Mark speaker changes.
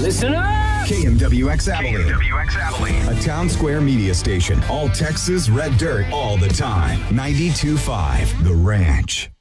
Speaker 1: Listen up!
Speaker 2: KMWX Abilene. A town square media station. All Texas red dirt all the time. 92.5 The Ranch.